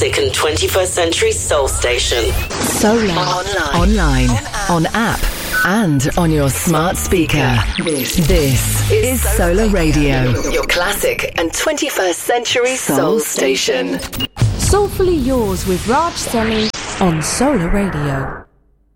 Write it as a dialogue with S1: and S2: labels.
S1: classic and 21st century soul station.
S2: Solar. Online. On app. And on your smart speaker. This is Solar Radio. Your classic and 21st century soul station.
S3: Soulfully Yours with Raj Selly on Solar Radio.